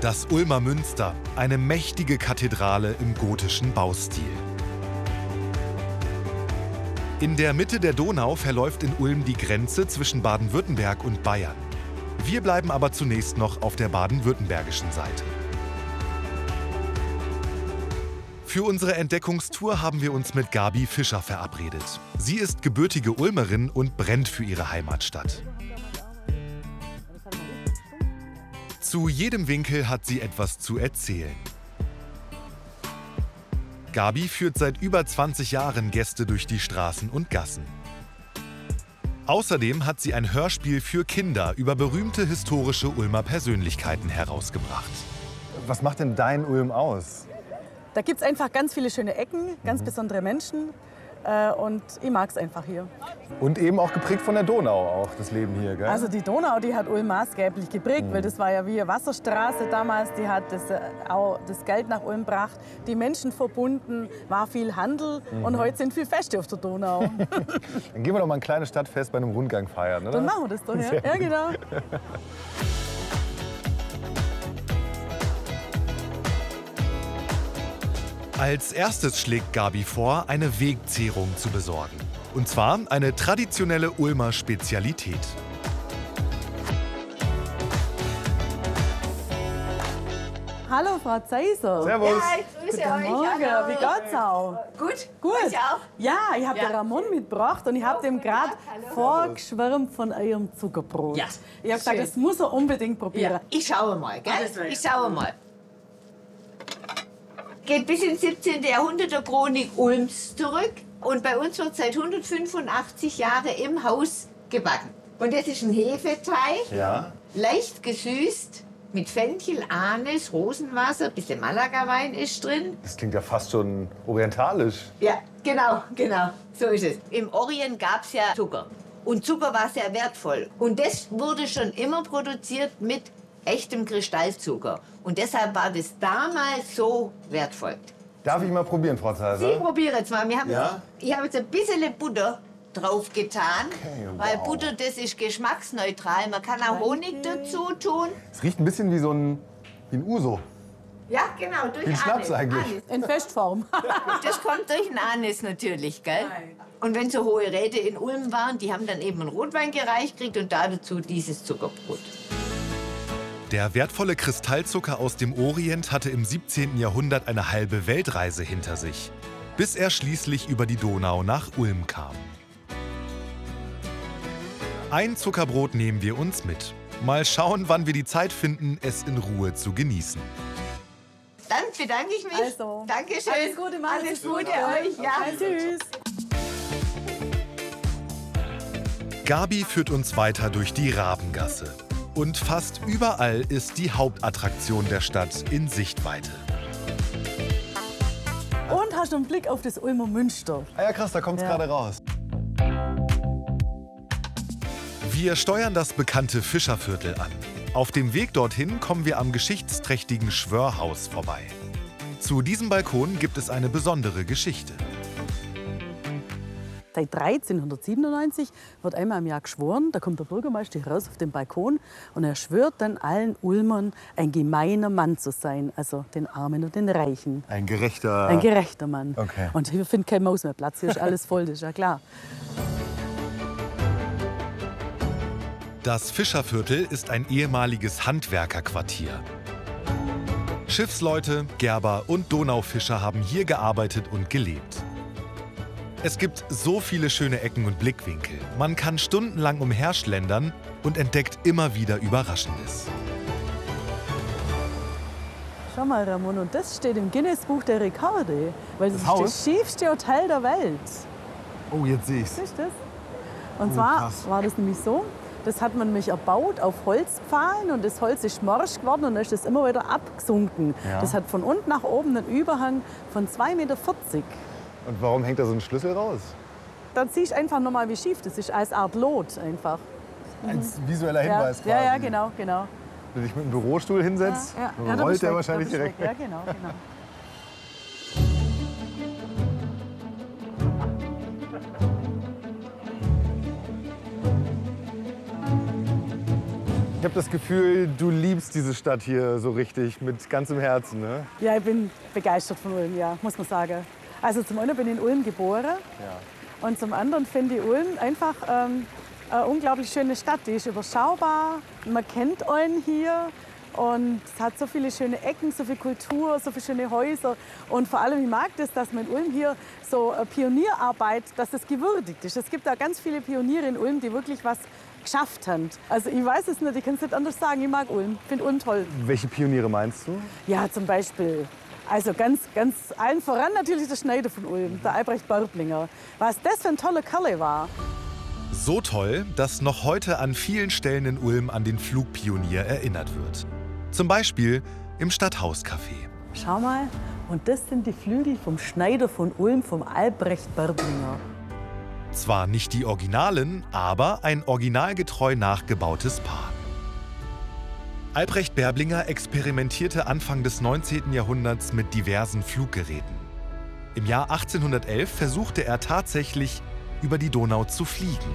Das Ulmer Münster, eine mächtige Kathedrale im gotischen Baustil. In der Mitte der Donau verläuft in Ulm die Grenze zwischen Baden-Württemberg und Bayern. Wir bleiben aber zunächst noch auf der baden-württembergischen Seite. Für unsere Entdeckungstour haben wir uns mit Gabi Fischer verabredet. Sie ist gebürtige Ulmerin und brennt für ihre Heimatstadt. Zu jedem Winkel hat sie etwas zu erzählen. Gabi führt seit über 20 Jahren Gäste durch die Straßen und Gassen. Außerdem hat sie ein Hörspiel für Kinder über berühmte historische Ulmer Persönlichkeiten herausgebracht. Was macht denn dein Ulm aus? Da gibt es einfach ganz viele schöne Ecken, ganz besondere Menschen und ich mag es einfach hier. Und eben auch geprägt von der Donau, auch das Leben hier, gell? Also die Donau, die hat Ulm maßgeblich geprägt, weil das war ja wie eine Wasserstraße damals, die hat auch das Geld nach Ulm gebracht, die Menschen verbunden, war viel Handel und heute sind viele Feste auf der Donau. Dann gehen wir doch mal ein kleines Stadtfest bei einem Rundgang feiern, oder? Dann machen wir das doch, ja. Ja, genau. Als erstes schlägt Gabi vor, eine Wegzehrung zu besorgen. Und zwar eine traditionelle Ulmer Spezialität. Hallo Frau Zeiser. Servus. Ja, ich grüße euch. Morgen, Hallo. wie geht's auch? Gut? Gut. Euch auch? Ja, ich habe den Ramon mitgebracht und ich habe dem gerade vorgeschwärmt von eurem Zuckerbrot. Ja, Ich habe gesagt, schön. das muss er unbedingt probieren. Ja. Ich schaue mal, gell? Das wäre Ich schaue mal. Geht bis ins 17. Jahrhundert der Chronik Ulms zurück. Und bei uns wird seit 185 Jahren im Haus gebacken. Und das ist ein Hefeteig, Ja. leicht gesüßt, mit Fenchel, Anis, Rosenwasser, ein bisschen Malaga-Wein ist drin. Das klingt ja fast schon orientalisch. Ja, genau, so ist es. Im Orient gab es ja Zucker. Und Zucker war sehr wertvoll. Und das wurde schon immer produziert mit echtem Kristallzucker. Und deshalb war das damals so wertvoll. Darf ich mal probieren, Frau Sie Zeiser? probieren jetzt mal. Ja? Ich habe jetzt ein bisschen Butter drauf getan. Okay, Weil wow. Butter, das ist geschmacksneutral. Man kann auch Honig dazu tun. Es riecht ein bisschen wie wie ein Uso. Ja, genau, durch Wie ein Schnaps eigentlich. In Festform. Das kommt durch den Anis natürlich, gell? Und wenn so hohe Räte in Ulm waren, die haben dann eben einen Rotwein gereicht gekriegt und dazu dieses Zuckerbrot. Der wertvolle Kristallzucker aus dem Orient hatte im 17. Jahrhundert eine halbe Weltreise hinter sich, bis er schließlich über die Donau nach Ulm kam. Ein Zuckerbrot nehmen wir uns mit. Mal schauen, wann wir die Zeit finden, es in Ruhe zu genießen. Dann bedanke ich mich. Also, Dankeschön. alles Gute, Mann. Alles Gute euch. Ja. Tschüss. Gabi führt uns weiter durch die Rabengasse. Und fast überall ist die Hauptattraktion der Stadt in Sichtweite. Und hast du einen Blick auf das Ulmer Münster? Ah ja, krass, da kommt's Ja. gerade raus. Wir steuern das bekannte Fischerviertel an. Auf dem Weg dorthin kommen wir am geschichtsträchtigen Schwörhaus vorbei. Zu diesem Balkon gibt es eine besondere Geschichte. Seit 1397 wird einmal im Jahr geschworen, da kommt der Bürgermeister raus auf den Balkon und er schwört dann allen Ulmern, ein gemeiner Mann zu sein, also den Armen und den Reichen. Ein gerechter... Ein gerechter Mann. Okay. Und hier findet kein Maus mehr Platz, hier ist alles voll, das ist ja klar. Das Fischerviertel ist ein ehemaliges Handwerkerquartier. Schiffsleute, Gerber und Donaufischer haben hier gearbeitet und gelebt. Es gibt so viele schöne Ecken und Blickwinkel. Man kann stundenlang umherschlendern und entdeckt immer wieder Überraschendes. Schau mal, Ramon, und das steht im Guinness-Buch der Rekorde, weil das ist Haus? das schiefste Hotel der Welt. Oh, jetzt sehe ich's. Siehst du das? Und zwar krass. war das nämlich so, das hat man nämlich erbaut auf Holzpfahlen und das Holz ist morsch geworden und dann ist das immer wieder abgesunken. Ja. Das hat von unten nach oben einen Überhang von 2,40 Meter. Und warum hängt da so ein Schlüssel raus? Dann siehst du einfach nochmal, wie schief das ist, als Art Lot einfach. Als visueller Ja, Hinweis quasi. ja, genau. Wenn du dich mit einem Bürostuhl hinsetzt, da rollt bist du der weg, wahrscheinlich da bist du direkt weg. Ja, genau. Ich habe das Gefühl, du liebst diese Stadt hier so richtig, mit ganzem Herzen, ne? Ja, ich bin begeistert von Ulm, ja, muss man sagen. Also zum einen bin ich in Ulm geboren und zum anderen finde ich Ulm einfach eine unglaublich schöne Stadt. Die ist überschaubar, man kennt Ulm hier und es hat so viele schöne Ecken, so viel Kultur, so viele schöne Häuser. Und vor allem, ich mag das, dass man in Ulm hier so Pionierarbeit, dass das gewürdigt ist. Es gibt da ganz viele Pioniere in Ulm, die wirklich was geschafft haben. Also ich weiß es nicht, ich kann es nicht anders sagen, ich mag Ulm, finde Ulm toll. Welche Pioniere meinst du? Ja, zum Beispiel, also ganz allen voran natürlich der Schneider von Ulm, der Albrecht Börblinger. Was das für ein toller Kerl war. So toll, dass noch heute an vielen Stellen in Ulm an den Flugpionier erinnert wird. Zum Beispiel im Stadthauscafé. Schau mal, und das sind die Flügel vom Schneider von Ulm, vom Albrecht Börblinger. Zwar nicht die Originalen, aber ein originalgetreu nachgebautes Paar. Albrecht Börblinger experimentierte Anfang des 19. Jahrhunderts mit diversen Fluggeräten. Im Jahr 1811 versuchte er tatsächlich, über die Donau zu fliegen.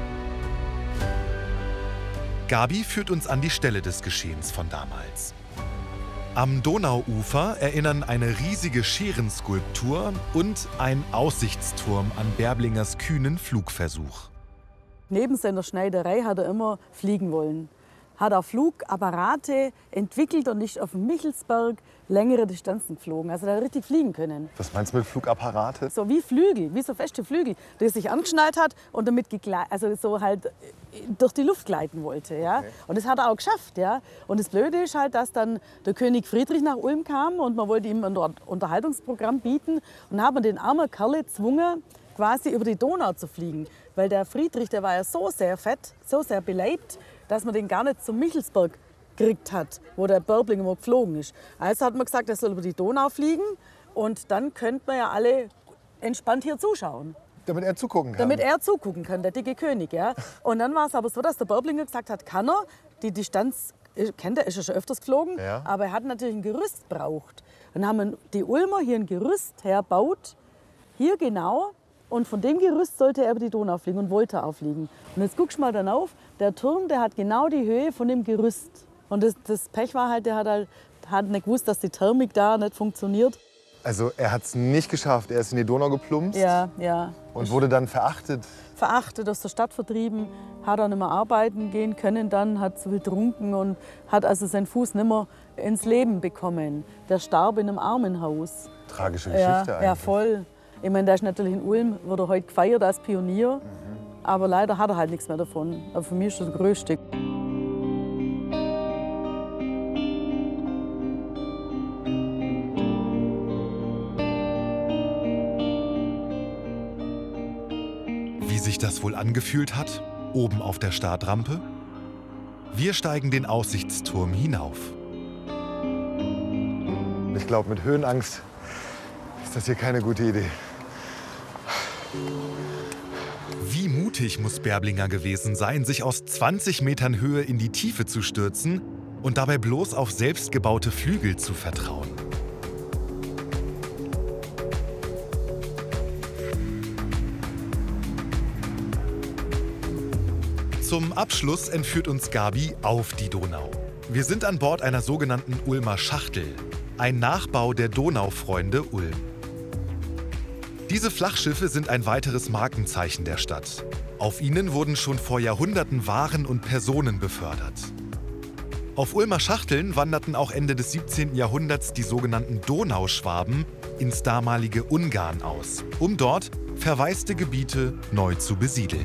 Gabi führt uns an die Stelle des Geschehens von damals. Am Donauufer erinnern eine riesige Scherenskulptur und ein Aussichtsturm an Börblingers kühnen Flugversuch. Neben seiner Schneiderei hat er immer fliegen wollen. Hat er Flugapparate entwickelt und ist auf dem Michelsberg längere Distanzen geflogen. Also er hat richtig fliegen können. Was meinst du mit Flugapparate? So wie Flügel, wie so feste Flügel, die er sich angeschnallt hat und damit also so halt durch die Luft gleiten wollte. Ja? Okay. Und das hat er auch geschafft. Ja? Und das Blöde ist halt, dass dann der König Friedrich nach Ulm kam und man wollte ihm ein Unterhaltungsprogramm bieten. Und haben den armen Kerl gezwungen, quasi über die Donau zu fliegen. Weil der Friedrich, der war ja so sehr fett, so sehr beleibt, dass man den gar nicht zum Michelsberg gekriegt hat, wo der Börblinger mal geflogen ist. Also hat man gesagt, er soll über die Donau fliegen und dann könnte man ja alle entspannt hier zuschauen. Damit er zugucken kann. Damit er zugucken kann, der dicke König. Ja. Und dann war es aber so, dass der Börblinger gesagt hat, kann er, die Distanz kennt er, ist er schon öfters geflogen, ja. Aber er hat natürlich ein Gerüst braucht. Dann haben die Ulmer hier ein Gerüst hergebaut, hier genau. Und von dem Gerüst sollte er über die Donau fliegen und wollte auch fliegen. Und jetzt guckst du mal dann auf, der Turm, der hat genau die Höhe von dem Gerüst. Und das Pech war halt, der hat nicht gewusst, dass die Thermik da nicht funktioniert. Also er hat es nicht geschafft, er ist in die Donau geplumpst Ja. Und wurde dann verachtet. Verachtet, aus der Stadt vertrieben, hat auch nicht mehr arbeiten gehen können dann, hat zu viel getrunken und hat also seinen Fuß nicht mehr ins Leben bekommen. Der starb in einem Armenhaus. Tragische Geschichte eigentlich. Ja, voll. Ich meine, der ist natürlich in Ulm, wird er heute gefeiert als Pionier. Aber leider hat er halt nichts mehr davon. Aber für mich ist das Größte. Wie sich das wohl angefühlt hat, oben auf der Startrampe? Wir steigen den Aussichtsturm hinauf. Ich glaube, mit Höhenangst ist das hier keine gute Idee. Wie mutig muss Börblinger gewesen sein, sich aus 20 Metern Höhe in die Tiefe zu stürzen und dabei bloß auf selbstgebaute Flügel zu vertrauen. Zum Abschluss entführt uns Gabi auf die Donau. Wir sind an Bord einer sogenannten Ulmer Schachtel, ein Nachbau der Donaufreunde Ulm. Diese Flachschiffe sind ein weiteres Markenzeichen der Stadt. Auf ihnen wurden schon vor Jahrhunderten Waren und Personen befördert. Auf Ulmer Schachteln wanderten auch Ende des 17. Jahrhunderts die sogenannten Donauschwaben ins damalige Ungarn aus, um dort verwaiste Gebiete neu zu besiedeln.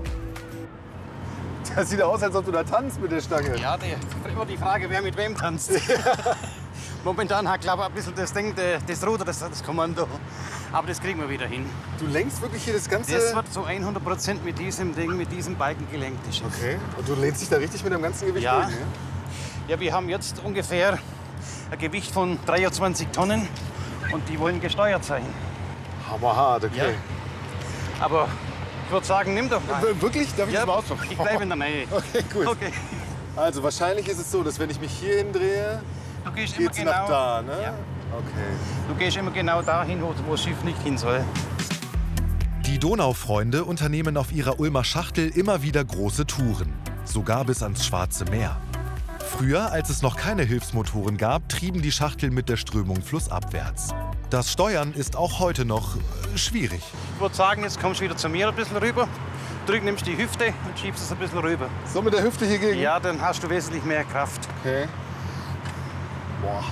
Das sieht aus, als ob du da tanzt mit der Stange. Ja, immer die Frage, wer mit wem tanzt. Momentan hat, glaube ich, ein bisschen das Ding, das Ruder, das Kommando. Aber das kriegen wir wieder hin. Du lenkst wirklich hier das Ganze? Das wird so 100% mit diesem Ding, mit diesem Balken gelenkt. Ist okay. Und du lehnst dich da richtig mit dem ganzen Gewicht durch, ne? Ja, wir haben jetzt ungefähr ein Gewicht von 23 Tonnen und die wollen gesteuert sein. Hammerhart, okay. Ja. Aber ich würde sagen, nimm doch mal. Wirklich? Darf ich das mal ausprobieren? Ich bleibe in der Nähe. Okay, gut. Okay. Also wahrscheinlich ist es so, dass wenn ich mich hier hindrehe, du gehst geht's immer genau nach da, ne? Ja. Okay. Du gehst immer genau dahin, wo das Schiff nicht hin soll. Die Donaufreunde unternehmen auf ihrer Ulmer Schachtel immer wieder große Touren. sogar bis ans Schwarze Meer. Früher, als es noch keine Hilfsmotoren gab, trieben die Schachteln mit der Strömung flussabwärts. Das Steuern ist auch heute noch schwierig. Ich würde sagen, jetzt kommst du wieder zu mir ein bisschen rüber. Drück, nimmst die Hüfte und schiebst es ein bisschen rüber. So mit der Hüfte hier gegen? Ja, dann hast du wesentlich mehr Kraft. Okay. Boah.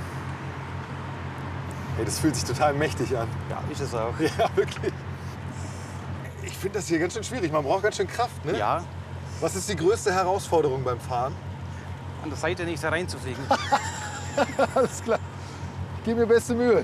Ey, das fühlt sich total mächtig an. Ja, ist es auch. Ja, wirklich. Ich finde das hier ganz schön schwierig. Man braucht ganz schön Kraft, ne? Ja, Was ist die größte Herausforderung beim Fahren? an der Seite nicht da reinzufliegen. Alles klar. Ich gebe mir beste Mühe.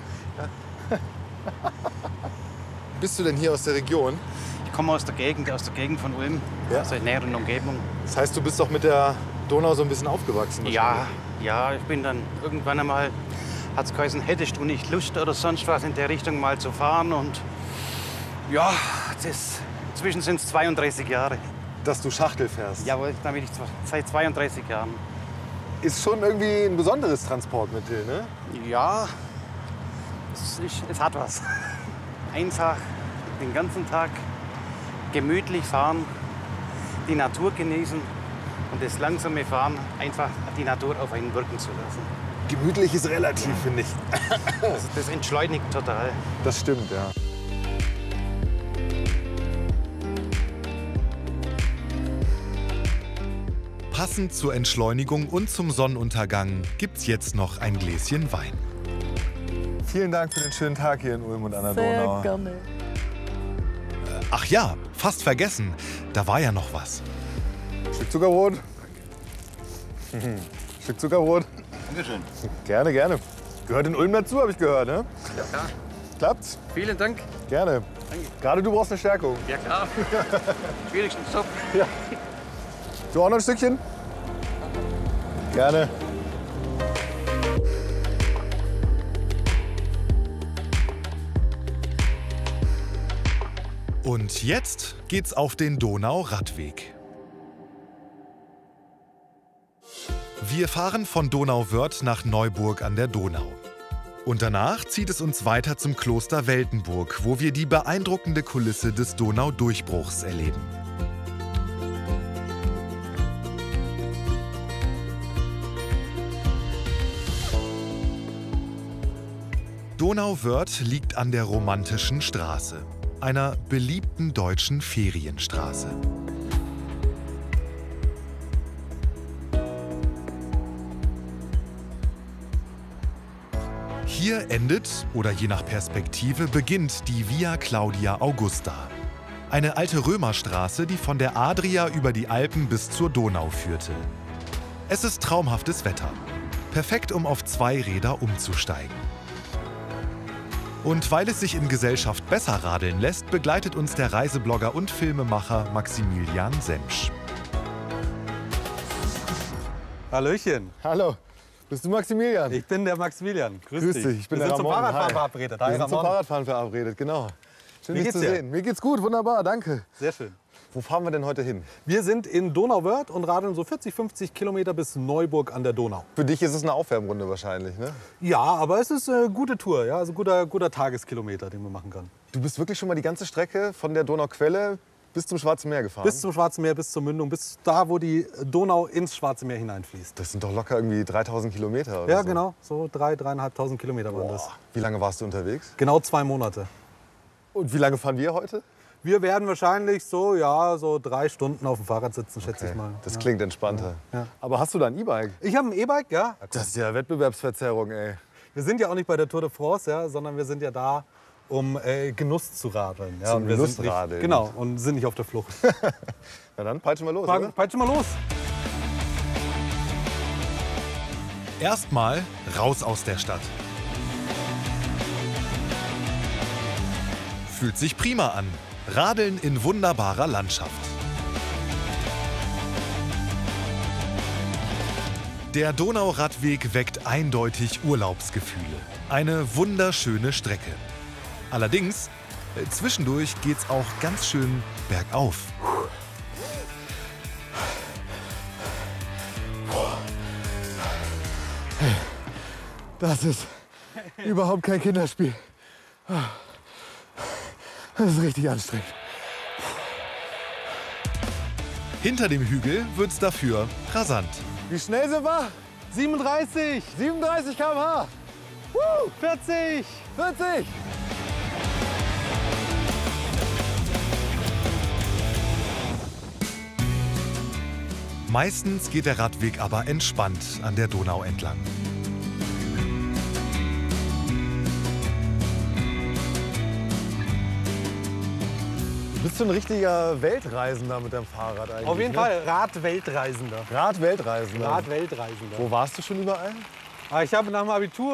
Bist du denn hier aus der Region? Ich komme aus der Gegend von Ulm, Ja. aus der näheren Umgebung. Das heißt, du bist doch mit der Donau so ein bisschen aufgewachsen. Ja, ja, ich bin dann irgendwann einmal, hat es geheißen, hättest du nicht Lust oder sonst was in der Richtung mal zu fahren. Und ja, inzwischen sind es 32 Jahre. Dass du Schachtel fährst. Jawohl, da bin ich seit 32 Jahren. Ist schon irgendwie ein besonderes Transportmittel, ne? Ja, es hat was. Einfach den ganzen Tag gemütlich fahren, die Natur genießen und das langsame Fahren einfach die Natur auf einen wirken zu lassen. Gemütlich ist relativ, finde ich. Das entschleunigt total. Das stimmt, ja. Passend zur Entschleunigung und zum Sonnenuntergang gibt's jetzt noch ein Gläschen Wein. Vielen Dank für den schönen Tag hier in Ulm und an der Sehr Donau. gerne. Ach ja, fast vergessen. Da war ja noch was. Stück Zuckerbrot. Stück Zuckerbrot. Dankeschön. Gerne, gerne. Gehört in Ulm dazu, habe ich gehört, ne? Ja, klar. Klappt's? Vielen Dank. Gerne. Danke. Gerade du brauchst eine Stärkung. Ja, klar. Schwierigsten Job. Du auch noch ein Stückchen? Gerne. Und jetzt geht's auf den Donau-Radweg. Wir fahren von Donauwörth nach Neuburg an der Donau. Und danach zieht es uns weiter zum Kloster Weltenburg, wo wir die beeindruckende Kulisse des Donaudurchbruchs erleben. Donauwörth liegt an der Romantischen Straße, einer beliebten deutschen Ferienstraße. Hier endet, oder je nach Perspektive, beginnt die Via Claudia Augusta. Eine alte Römerstraße, die von der Adria über die Alpen bis zur Donau führte. Es ist traumhaftes Wetter. Perfekt, um auf 2 Räder umzusteigen. Und weil es sich in Gesellschaft besser radeln lässt, begleitet uns der Reiseblogger und Filmemacher Maximilian Semsch. Hallöchen, Hallo. Bist du Maximilian? ich bin der Maximilian. Grüß dich. Ich bin Wir der sind zum Ramon. Fahrradfahren Hi. verabredet. Wir Hi, sind zum Ramon. Fahrradfahren verabredet, genau. Schön, Wie dich zu geht's dir? sehen. Mir geht's gut, wunderbar, danke. Sehr schön. Wo fahren wir denn heute hin? Wir sind in Donauwörth und radeln so 40, 50 Kilometer bis Neuburg an der Donau. Für dich ist es eine Aufwärmrunde wahrscheinlich, ne? Ja, aber es ist eine gute Tour, ja? Also guter Tageskilometer, den man machen kann. Du bist wirklich schon mal die ganze Strecke von der Donauquelle bis zum Schwarzen Meer gefahren? Bis zum Schwarzen Meer, bis zur Mündung, bis da, wo die Donau ins Schwarze Meer hineinfließt. Das sind doch locker irgendwie 3000 Kilometer oder Ja, so. genau, so 3.500 Kilometer waren das. Wie lange warst du unterwegs? Genau 2 Monate. Und wie lange fahren wir heute? Wir werden wahrscheinlich so 3 Stunden auf dem Fahrrad sitzen, schätze ich mal. Das Ja. klingt entspannter. Ja. Aber hast du da ein E-Bike? Ich habe ein E-Bike, ja. Das ist ja Wettbewerbsverzerrung, ey. Wir sind ja auch nicht bei der Tour de France, ja, sondern wir sind ja da, um Genuss zu radeln. Ja, Zum und wir sind Genussradeln. nicht, genau, und sind nicht auf der Flucht. Na dann, peitschen wir los, oder? Peitschen mal los. Erstmal raus aus der Stadt. Fühlt sich prima an. Radeln in wunderbarer Landschaft. Der Donauradweg weckt eindeutig Urlaubsgefühle. Eine wunderschöne Strecke. Allerdings, zwischendurch geht's auch ganz schön bergauf. Das ist überhaupt kein Kinderspiel. Das ist richtig anstrengend. Hinter dem Hügel wird's dafür rasant. Wie schnell sind wir? 37, 37 km/h. 40. 40. Meistens geht der Radweg aber entspannt an der Donau entlang. Bist du ein richtiger Weltreisender mit deinem Fahrrad eigentlich? Auf jeden ne? Fall Radweltreisender. Radweltreisender. Radweltreisender. Wo warst du schon überall? Ich habe nach dem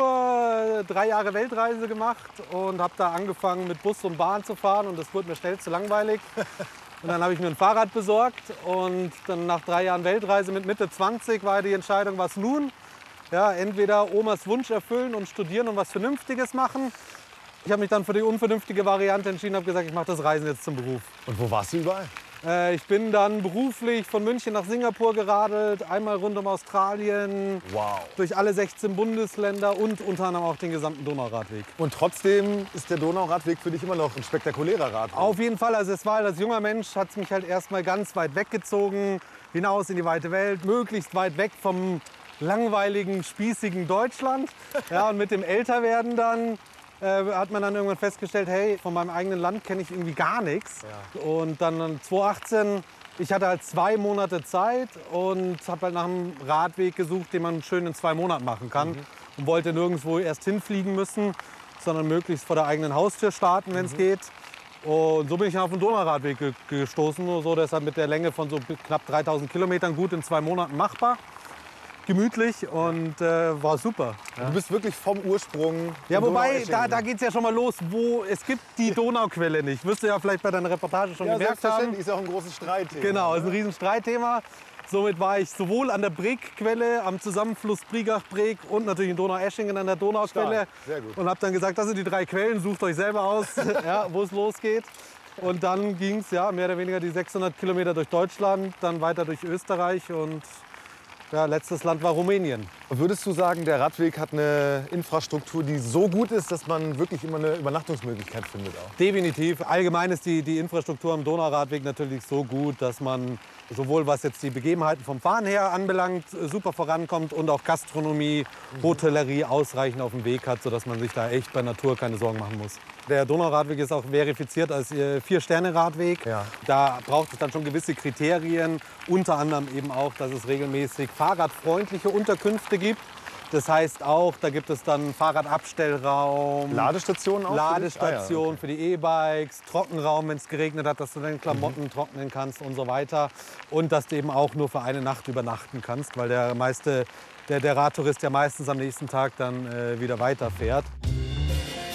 Abitur 3 Jahre Weltreise gemacht und habe da angefangen mit Bus und Bahn zu fahren und das wurde mir schnell zu langweilig. Und dann habe ich mir ein Fahrrad besorgt und dann nach 3 Jahren Weltreise mit Mitte 20 war die Entscheidung, was nun? Ja, entweder Omas Wunsch erfüllen und studieren und was Vernünftiges machen. Ich habe mich dann für die unvernünftige Variante entschieden, habe gesagt, ich mache das Reisen jetzt zum Beruf. Und wo warst du überall? Ich bin dann beruflich von München nach Singapur geradelt, einmal rund um Australien, Wow. durch alle 16 Bundesländer und unter anderem auch den gesamten Donauradweg. Und trotzdem ist der Donauradweg für dich immer noch ein spektakulärer Radweg. Auf jeden Fall, also es war als junger Mensch, hat es mich halt erstmal ganz weit weggezogen, hinaus in die weite Welt, möglichst weit weg vom langweiligen, spießigen Deutschland. Ja, und mit dem Älterwerden dann hat man dann irgendwann festgestellt, hey, von meinem eigenen Land kenne ich irgendwie gar nichts. Ja. Und dann 2018, ich hatte halt 2 Monate Zeit und habe halt nach einem Radweg gesucht, den man schön in 2 Monaten machen kann. Und wollte nirgendwo erst hinfliegen müssen, sondern möglichst vor der eigenen Haustür starten, wenn es geht. Und so bin ich dann auf den Donauradweg gestoßen, nur so deshalb mit der Länge von so knapp 3000 Kilometern gut in 2 Monaten machbar. Gemütlich und war super. Ja. Du bist wirklich vom Ursprung. Ja, wobei, da geht es ja schon mal los, wo es gibt die Donauquelle nicht. Wirst du ja vielleicht bei deiner Reportage schon gemerkt haben. Ist ja auch ein großes Streitthema. Genau, ist ein Riesenstreitthema. Somit war ich sowohl an der Bregquelle, am Zusammenfluss Brigach-Breg und natürlich in Donaueschingen an der Donauquelle. Sehr gut. Und habe dann gesagt, das sind die 3 Quellen, sucht euch selber aus, ja, wo es losgeht. Und dann ging es ja, mehr oder weniger die 600 Kilometer durch Deutschland, dann weiter durch Österreich und ja, letztes Land war Rumänien. Würdest du sagen, der Radweg hat eine Infrastruktur, die so gut ist, dass man wirklich immer eine Übernachtungsmöglichkeit findet auch? Definitiv. Allgemein ist die Infrastruktur am Donauradweg natürlich so gut, dass man sowohl was jetzt die Begebenheiten vom Fahren her anbelangt, super vorankommt und auch Gastronomie, Hotellerie ausreichend auf dem Weg hat, sodass man sich da echt bei Natur keine Sorgen machen muss. Der Donauradweg ist auch verifiziert als 4-Sterne-Radweg. Ja. Da braucht es dann schon gewisse Kriterien, unter anderem eben auch, dass es regelmäßig fahrradfreundliche Unterkünfte gibt. Das heißt auch, da gibt es dann Fahrradabstellraum, Ladestationen auch? Ladestation für die E-Bikes, Trockenraum, wenn es geregnet hat, dass du deine Klamotten trocknen kannst und so weiter. Und dass du eben auch nur für eine Nacht übernachten kannst, weil der Radtourist ja meistens am nächsten Tag dann wieder weiterfährt.